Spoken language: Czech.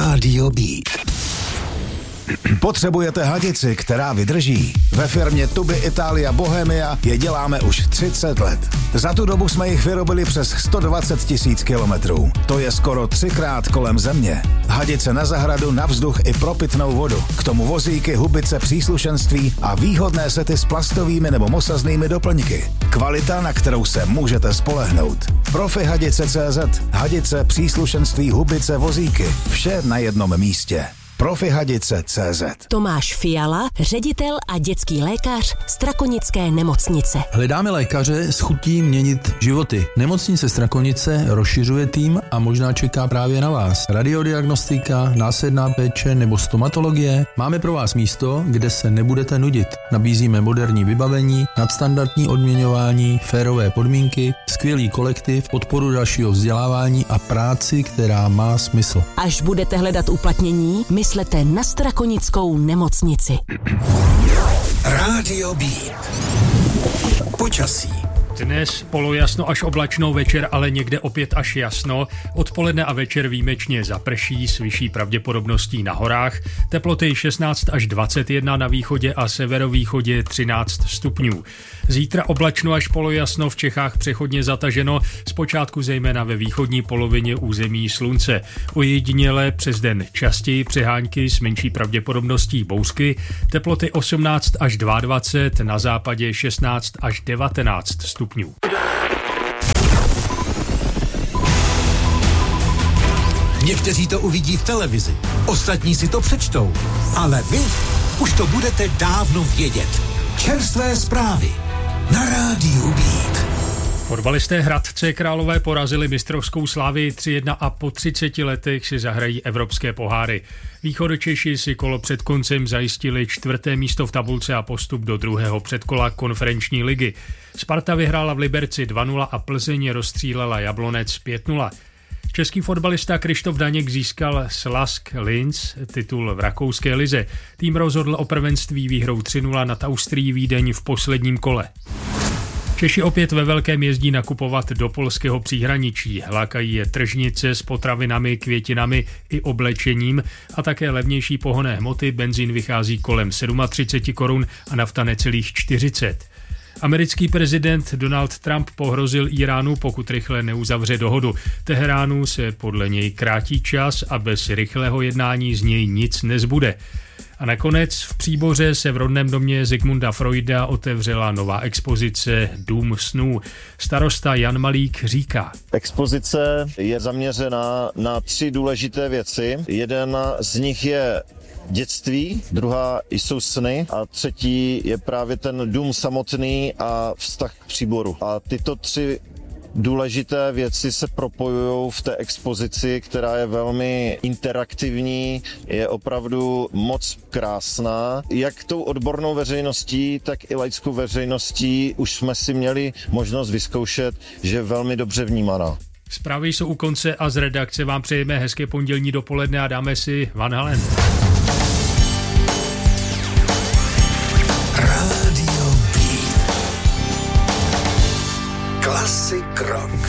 Rádio Beat. Potřebujete hadici, která vydrží? Ve firmě Tuby Italia Bohemia je děláme už 30 let. Za tu dobu jsme jich vyrobili přes 120 000 kilometrů. To je skoro 3krát kolem země. Hadice na zahradu, na vzduch i pro pitnou vodu. K tomu vozíky, hubice, příslušenství a výhodné sety s plastovými nebo mosaznými doplňky. Kvalita, na kterou se můžete spolehnout. Profi Hadice.cz. Hadice, příslušenství, hubice, vozíky. Vše na jednom místě. Profihadice.cz. Tomáš Fiala, ředitel a dětský lékař Strakonické nemocnice. Hledáme lékaře s chutí měnit životy. Nemocnice Strakonice rozšiřuje tým a možná čeká právě na vás. Radiodiagnostika, následná péče nebo stomatologie. Máme pro vás místo, kde se nebudete nudit. Nabízíme moderní vybavení, nadstandardní odměňování, férové podmínky, skvělý kolektiv, podporu dalšího vzdělávání a práci, která má smysl. Až budete hledat uplatnění, myslete na Strakonickou nemocnici. Rádio Beat. Počasí. Dnes polojasno až oblačno, večer ale někde opět až jasno. Odpoledne a večer výjimečně zaprší s vyšší pravděpodobností na horách. Teploty 16 až 21 na východě a severovýchodě 13 stupňů. Zítra oblačno až polojasno, v Čechách přechodně zataženo, zpočátku zejména ve východní polovině území slunce. Ojediněle přes den častěji přehánky s menší pravděpodobností bouřky. Teploty 18 až 22, na západě 16 až 19 stupňů. Někteří to uvidí v televizi, ostatní si to přečtou, ale vy už to budete dávno vědět. Čerstvé zprávy na Rádiu Beat. Fotbalisté Hradce Králové porazili mistrovskou Slavii 3-1 a po 30 letech si zahrají evropské poháry. Východočeši si kolo před koncem zajistili 4. místo v tabulce a postup do druhého předkola konferenční ligy. Sparta vyhrála v Liberci 2-0 a Plzeň rozstřílela Jablonec 5-0. Český fotbalista Krištof Daněk získal s Lask Linz titul v rakouské lize. Tým rozhodl o prvenství výhrou 3-0 nad Austrií Vídeň v posledním kole. Češi opět ve velkém jezdí nakupovat do polského příhraničí. Lákají je tržnice s potravinami, květinami i oblečením a také levnější pohonné hmoty. Benzín vychází kolem 37 korun a nafta necelých 40. Americký prezident Donald Trump pohrozil Iránu, pokud rychle neuzavře dohodu. Teheránu se podle něj krátí čas a bez rychlého jednání z něj nic nezbude. A nakonec v Příboře se v rodném domě Zigmunda Freuda otevřela nová expozice Dům snů. Starosta Jan Malík říká. Expozice je zaměřena na 3 důležité věci. Jeden z nich je dětství, druhá jsou sny a třetí je právě ten dům samotný a vztah k Příboru. A tyto 3 důležité věci se propojují v té expozici, která je velmi interaktivní, je opravdu moc krásná. Jak tou odbornou veřejností, tak i laickou veřejností už jsme si měli možnost vyzkoušet, že je velmi dobře vnímaná. Zprávy jsou u konce a z redakce vám přejeme hezké pondělní dopoledne a dáme si Van Halen. Rádio Beat. Classic rock.